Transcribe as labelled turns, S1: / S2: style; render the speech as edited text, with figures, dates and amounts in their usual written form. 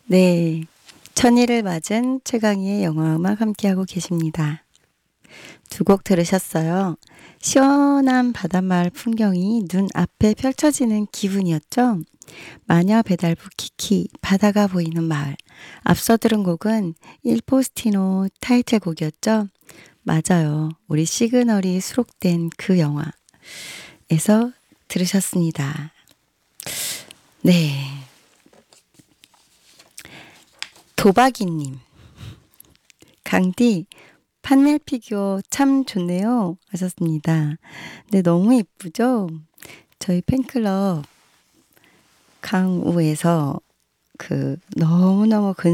S1: 네. 천일을 맞은 최강희의 영화음악 함께하고 계십니다. 두 곡 들으셨어요. 시원한 바닷마을 풍경이 눈앞에 펼쳐지는 기분이었죠. 마녀 배달부 키키, 바다가 보이는 마을. 앞서 들은 곡은 일포스티노 타이틀곡이었죠. 맞아요. 우리 시그널이 수록된 그 영화에서 들으셨습니다. 네. 도박이님. 강디, 판넬 피규어 참 좋네요. 하셨습니다. 네, 너무 이쁘죠? 저희 팬클럽 강우에서 너무너무